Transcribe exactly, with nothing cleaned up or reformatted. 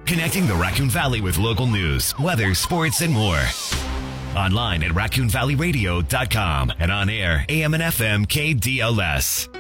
Connecting the Raccoon Valley with local news, weather, sports, and more. Online at raccoon valley radio dot com and on air, A M and F M K D L S.